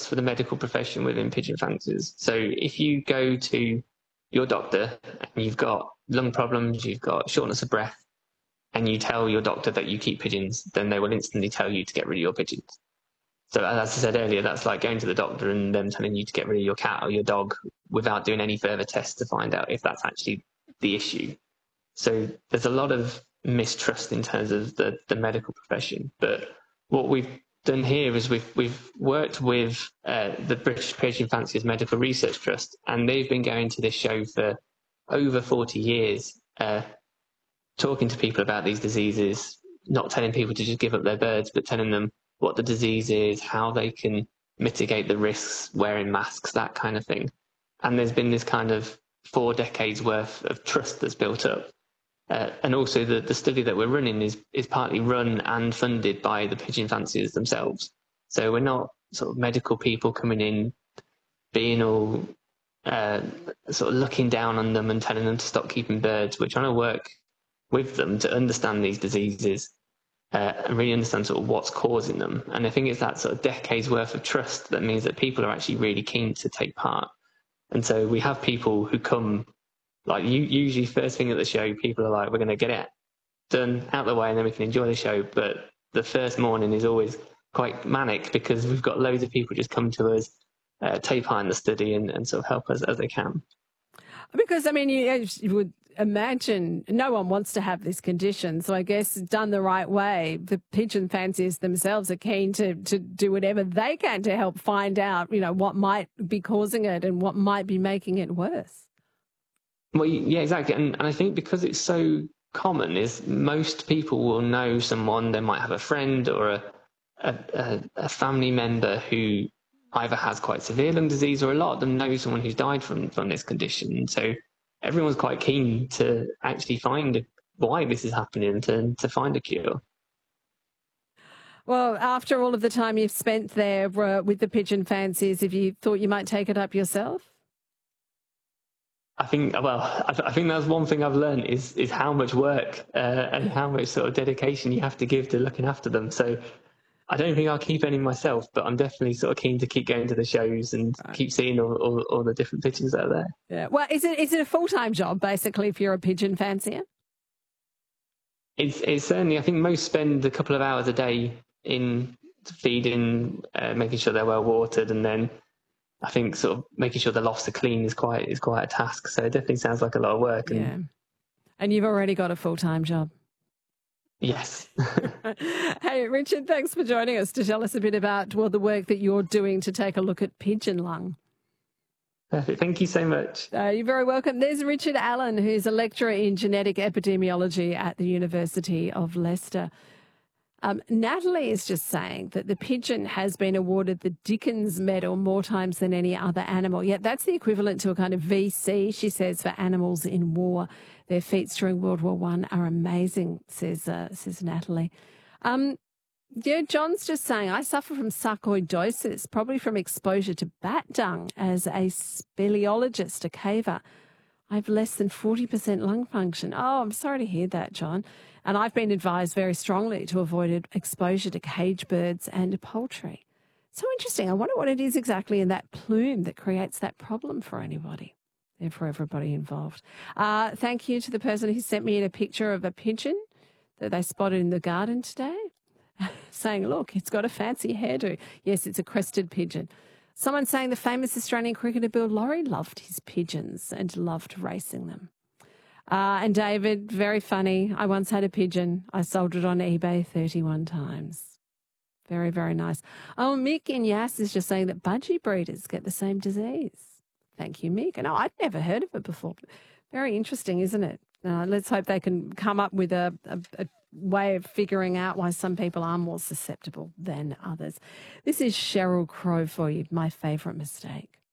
trusts for the medical profession within pigeon fanciers. So if you go to your doctor and you've got lung problems, you've got shortness of breath, and you tell your doctor that you keep pigeons, then they will instantly tell you to get rid of your pigeons. So as I said earlier, that's like going to the doctor and them telling you to get rid of your cat or your dog without doing any further tests to find out if that's actually the issue. So there's a lot of mistrust in terms of the medical profession. But what we've done here is we've worked with the British Pigeon Fanciers Medical Research Trust, and they've been going to this show for over 40 years, talking to people about these diseases, not telling people to just give up their birds, but telling them what the disease is, how they can mitigate the risks, wearing masks, that kind of thing. And there's been this kind of 4 decades worth of trust that's built up. And also the study that we're running is partly run and funded by the pigeon fanciers themselves. So we're not sort of medical people coming in, being all sort of looking down on them and telling them to stop keeping birds. We're trying to work with them to understand these diseases and really understand sort of what's causing them. And I think it's that sort of decades worth of trust that means that people are actually really keen to take part. And so we have people who come, like usually first thing at the show, people are like, we're going to get it done out of the way and then we can enjoy the show. But the first morning is always quite manic because we've got loads of people just come to us, take part in the study and sort of help us as they can. Because, I mean, you would imagine no one wants to have this condition. So I guess done the right way, the pigeon fanciers themselves are keen to do whatever they can to help find out, you know, what might be causing it and what might be making it worse. Well, yeah, exactly. And I think because it's so common is most people will know someone, they might have a friend or a family member who either has quite severe lung disease or a lot of them know someone who's died from this condition. So everyone's quite keen to actually find why this is happening and to find a cure. Well, after all of the time you've spent there with the pigeon fanciers, have you thought you might take it up yourself? I think that's one thing I've learned is how much work and how much sort of dedication you have to give to looking after them. So I don't think I'll keep any myself, but I'm definitely sort of keen to keep going to the shows and keep seeing all the different pigeons that are there. Yeah. Well, is it a full-time job, basically, if you're a pigeon fancier? It's certainly, I think most spend a couple of hours a day in feeding, making sure they're well watered, and then I think sort of making sure the lofts are clean is quite a task. So it definitely sounds like a lot of work. Yeah. And you've already got a full-time job. Yes. Hey, Richard, thanks for joining us to tell us a bit about the work that you're doing to take a look at pigeon lung. Perfect. Thank you so much. You're very welcome. There's Richard Allen, who's a lecturer in genetic epidemiology at the University of Leicester. Natalie is just saying that the pigeon has been awarded the Dickens Medal more times than any other animal. Yet that's the equivalent to a kind of VC, she says, for animals in war. Their feats during World War I are amazing, says Natalie. Yeah, John's just saying, I suffer from sarcoidosis, probably from exposure to bat dung as a speleologist, a caver. I have less than 40% lung function. Oh, I'm sorry to hear that, John. And I've been advised very strongly to avoid exposure to cage birds and poultry. So interesting. I wonder what it is exactly in that plume that creates that problem for anybody and for everybody involved. Thank you to the person who sent me in a picture of a pigeon that they spotted in the garden today, saying, look, it's got a fancy hairdo. Yes, it's a crested pigeon. Someone saying the famous Australian cricketer Bill Lawry loved his pigeons and loved racing them. And David, very funny. I once had a pigeon. I sold it on eBay 31 times. Very, very nice. Oh, Mick in Yass is just saying that budgie breeders get the same disease. Thank you, Mick. And I'd never heard of it before. Very interesting, isn't it? Let's hope they can come up with a way of figuring out why some people are more susceptible than others. This is Sheryl Crow for you, My Favourite Mistake.